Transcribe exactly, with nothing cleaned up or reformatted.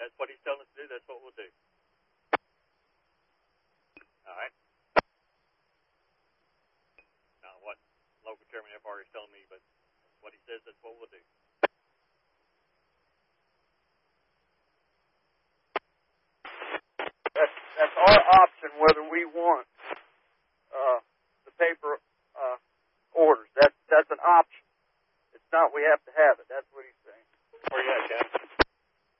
That's what he's telling us to do. That's what we'll do. All right. Now, what local chairman F R is telling me, but what he says, that's what we'll do. That's, that's our option whether we want uh, the paper uh, orders. That's, that's an option. It's not we have to have it. That's what he's